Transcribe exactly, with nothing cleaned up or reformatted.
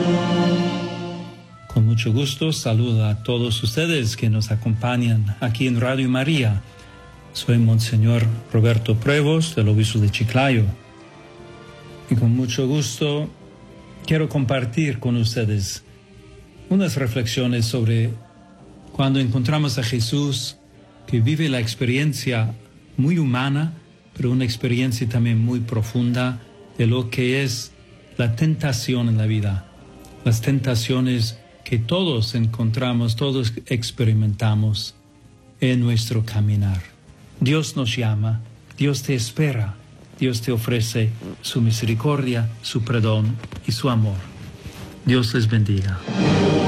Con mucho gusto saludo a todos ustedes que nos acompañan aquí en Radio María. Soy Monseñor Roberto Pruebos, del Obispo de Chiclayo. Y con mucho gusto quiero compartir con ustedes unas reflexiones sobre cuando encontramos a Jesús, que vive la experiencia muy humana, pero una experiencia también muy profunda de lo que es la tentación en la vida. Las tentaciones que todos encontramos, todos experimentamos en nuestro caminar. Dios nos llama, Dios te espera, Dios te ofrece su misericordia, su perdón y su amor. Dios les bendiga.